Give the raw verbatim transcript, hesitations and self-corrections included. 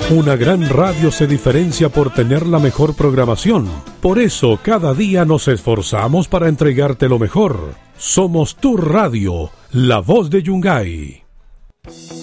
Una gran radio se diferencia por tener la mejor programación. Por eso cada día nos esforzamos para entregarte lo mejor. Somos tu radio, la voz de Yungay.